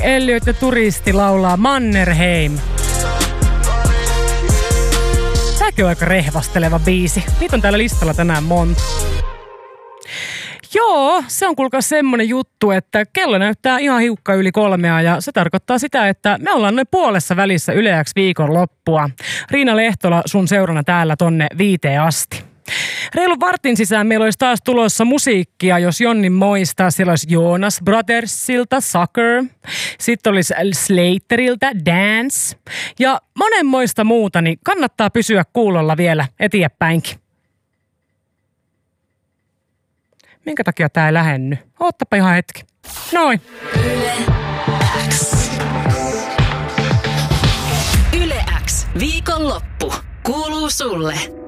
Elliot ja Turisti laulaa Mannerheim. Tääkin on aika rehvasteleva biisi. Niitä on täällä listalla tänään monta. Joo, se on kuulkaa semmonen juttu, että kello näyttää ihan hiukka yli 3 ja se tarkoittaa sitä, että me ollaan noin puolessa välissä Yle X viikonloppua. Riina Lehtola sun seurana täällä tonne 5 asti. Reilun vartin sisään meillä olisi taas tulossa musiikkia, jos Jonni muistaa. Siellä olisi Jonas Brothersilta Sucker, sitten olisi Slaterilta Dance ja monenmoista muuta, niin kannattaa pysyä kuulolla vielä eteenpäinkin. Minkä takia tää ei lähenny? Oottapa ihan hetki. Noin. Yle X. Yle X. Viikonloppu. Kuuluu sulle.